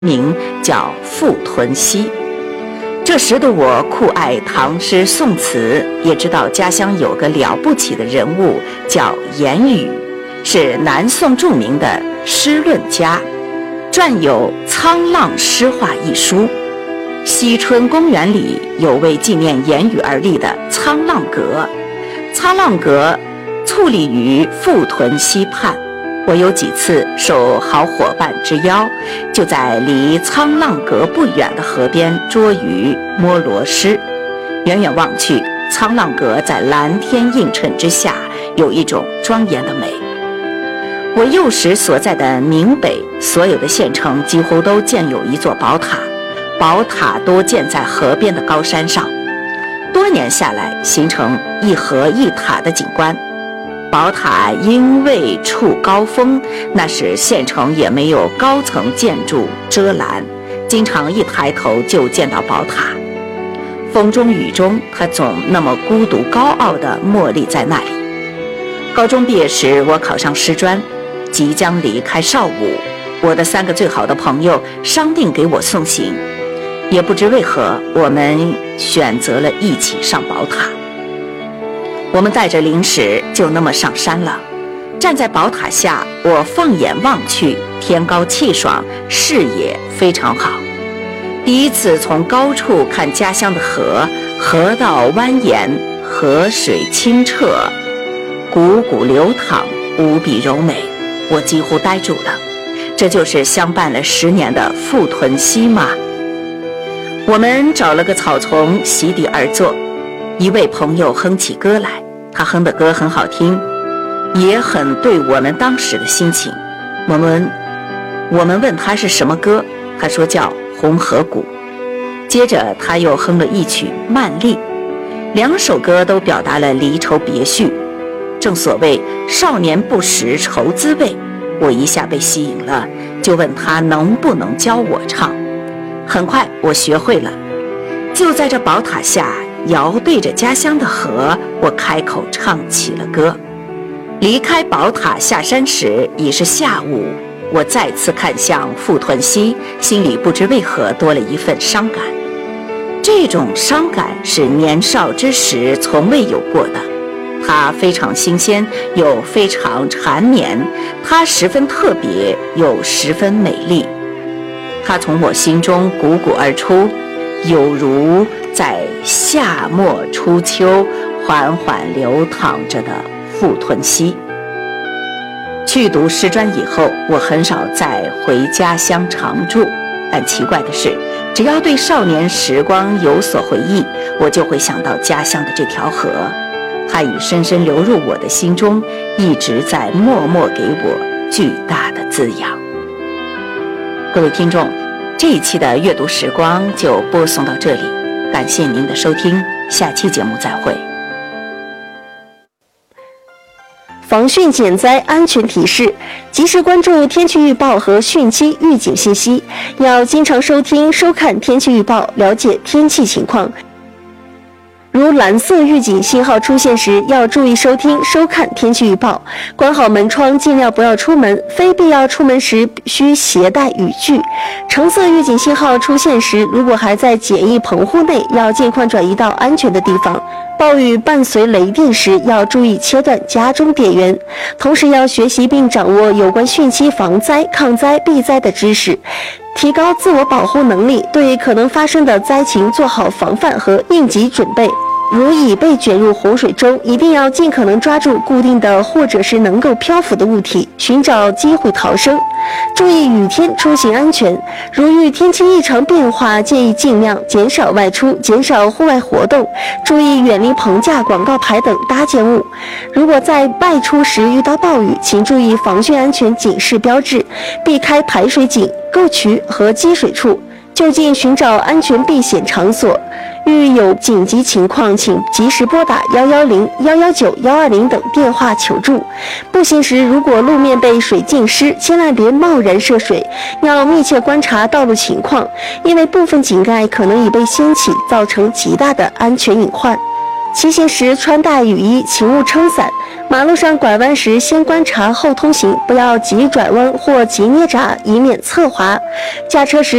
名叫傅屯溪。这时的我酷爱唐诗宋词，也知道家乡有个了不起的人物叫严语，是南宋著名的诗论家，撰有《沧浪诗话》一书。西春公园里有为纪念严语而立的沧浪阁，沧浪阁矗立于傅屯溪畔。我有几次受好伙伴之邀，就在离沧浪阁不远的河边捉鱼摸螺蛳。远远望去，沧浪阁在蓝天映衬之下，有一种庄严的美。我幼时所在的闽北，所有的县城几乎都建有一座宝塔，宝塔都建在河边的高山上，多年下来形成一河一塔的景观。宝塔因未处高峰，那时县城也没有高层建筑遮拦，经常一抬头就见到宝塔。风中雨中，它总那么孤独高傲地默立在那里。高中毕业时，我考上师专，即将离开邵武，我的3个最好的朋友商定给我送行，也不知为何，我们选择了一起上宝塔。我们带着零食就那么上山了。站在宝塔下，我放眼望去，天高气爽，视野非常好。第一次从高处看家乡的河，河道蜿蜒，河水清澈，汩汩流淌，无比柔美，我几乎呆住了。这就是相伴了10年的傅屯溪吗？我们找了个草丛席地而坐，一位朋友哼起歌来，他哼的歌很好听，也很对我们当时的心情。我们问他是什么歌，他说叫《红河谷》。接着他又哼了一曲《慢丽》，2首歌都表达了离愁别绪。正所谓少年不识愁滋味，我一下被吸引了，就问他能不能教我唱。很快我学会了，就在这宝塔下遥对着家乡的河，我开口唱起了歌。离开宝塔下山时已是下午，我再次看向傅屯溪，心里不知为何多了一份伤感。这种伤感是年少之时从未有过的，它非常新鲜又非常缠绵，它十分特别又十分美丽。它从我心中汩汩而出，有如在夏末初秋缓缓流淌着的傅屯溪。去读师专以后，我很少再回家乡常住，但奇怪的是，只要对少年时光有所回忆，我就会想到家乡的这条河，它已深深流入我的心中，一直在默默给我巨大的滋养。各位听众，这一期的阅读时光就播送到这里，感谢您的收听，下期节目再会。 防汛减灾安全提示：及时关注天气预报和汛期预警信息，要经常收听收看天气预报，了解天气情况。如蓝色预警信号出现时，要注意收听收看天气预报，关好门窗，尽量不要出门，非必要出门时需携带雨具。橙色预警信号出现时，如果还在简易棚户内，要尽快转移到安全的地方。暴雨伴随雷电时，要注意切断家中电源，同时要学习并掌握有关汛期防灾、抗灾、避灾的知识，提高自我保护能力，对可能发生的灾情做好防范和应急准备。如已被卷入洪水中，一定要尽可能抓住固定的或者是能够漂浮的物体，寻找机会逃生。注意雨天出行安全，如遇天气异常变化，建议尽量减少外出，减少户外活动，注意远离棚架、广告牌等搭建物。如果在外出时遇到暴雨，请注意防汛安全警示标志，避开排水井、沟渠和积水处，就近寻找安全避险场所。遇有紧急情况，请及时拨打110、119、120等电话求助。步行时，如果路面被水浸湿，千万别贸然涉水，要密切观察道路情况，因为部分井盖可能已被掀起，造成极大的安全隐患。骑行时穿戴雨衣，请勿撑伞， 马路上拐弯时先观察后通行，不要急转弯或急捏闸，以免侧滑。驾车时